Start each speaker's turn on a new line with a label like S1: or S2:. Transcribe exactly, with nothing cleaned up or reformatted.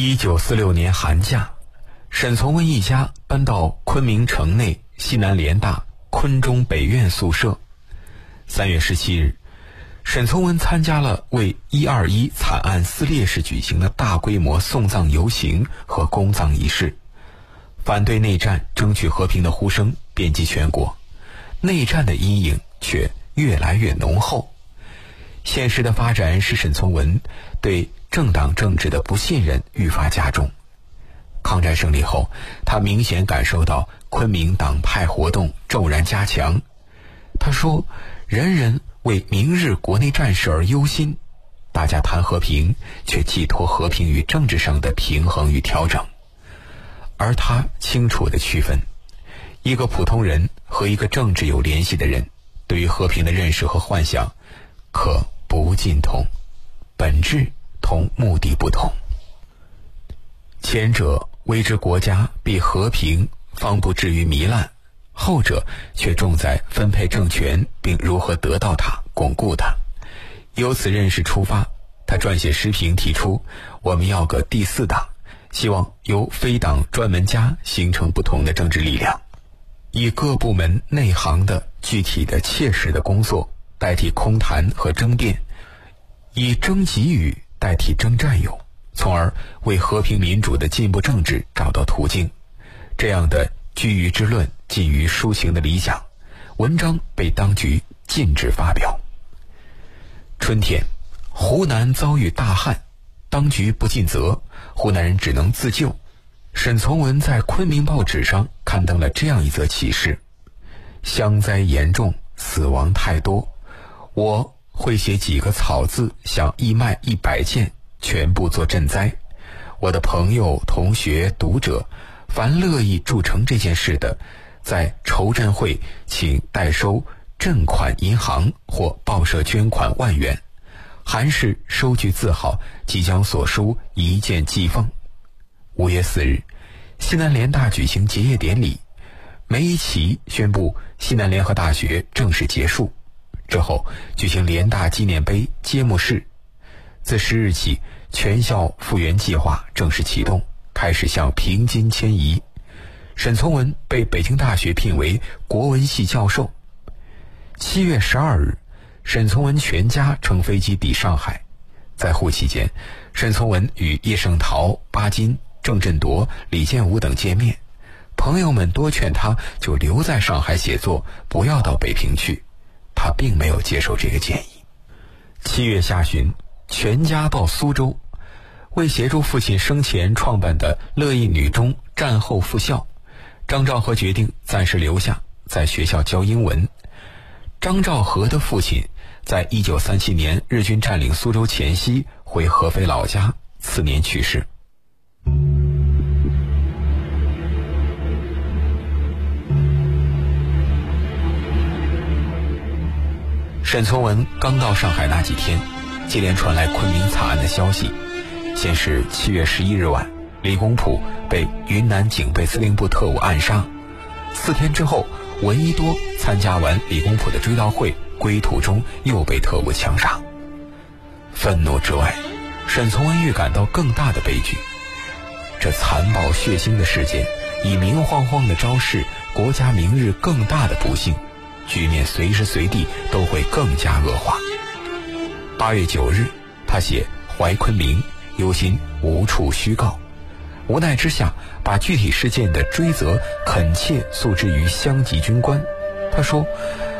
S1: 一九四六年寒假，沈从文一家搬到昆明城内西南联大昆中北院宿舍。三月十七日，沈从文参加了为一二一惨案撕裂式举行的大规模送葬游行和公葬仪式。反对内战、争取和平的呼声遍及全国，内战的阴影却越来越浓厚。现实的发展使沈从文对政党政治的不信任愈发加重。抗战胜利后，他明显感受到昆明党派活动骤然加强。他说，人人为明日国内战事而忧心，大家谈和平，却寄托和平与政治上的平衡与调整。而他清楚地区分，一个普通人和一个政治有联系的人，对于和平的认识和幻想可不尽同，本质同目的不同。前者为之国家必和平，方不至于糜烂；后者却重在分配政权，并如何得到它、巩固它。由此认识出发，他撰写诗评提出，我们要个第四党，希望由非党专门家形成不同的政治力量，以各部门内行的具体的切实的工作代替空谈和争辩，以争给予代替争占有，从而为和平民主的进步政治找到途径。这样的居于之论近于抒情的理想，文章被当局禁止发表。春天，湖南遭遇大旱，当局不尽责，湖南人只能自救。沈从文在昆明报纸上刊登了这样一则启事：乡灾严重，死亡太多，我会写几个草字，想义卖一百件，全部做赈灾。我的朋友、同学、读者，凡乐意助成这件事的，在筹赈会请代收赈款银行或报社捐款万元，函是收据字号，即将所书一件寄奉。五月四日，西南联大举行结业典礼，梅贻琦宣布西南联合大学正式结束。之后举行联大纪念碑揭幕式。自十日起，全校复员计划正式启动，开始向平津迁移。沈从文被北京大学聘为国文系教授。七月十二日，沈从文全家乘飞机抵上海。在沪期间，沈从文与叶圣陶、巴金、郑振铎、李建武等见面，朋友们多劝他就留在上海写作，不要到北平去。他并没有接受这个建议。七月下旬，全家到苏州，为协助父亲生前创办的乐意女中战后复校，张兆和决定暂时留下，在学校教英文。张兆和的父亲在一九三七年日军占领苏州前夕回合肥老家，次年去世。沈从文刚到上海那几天，接连传来昆明惨案的消息。先是七月十一日晚，李公朴被云南警备司令部特务暗杀。四天之后，闻一多参加完李公朴的追悼会，归途中又被特务枪杀。愤怒之外，沈从文预感到更大的悲剧。这残暴血腥的事件，已明晃晃地昭示国家明日更大的不幸，局面随时随地都会更加恶化。八月九日，他写怀昆明，忧心无处虚告，无奈之下，把具体事件的追责恳切诉之于乡级军官。他说，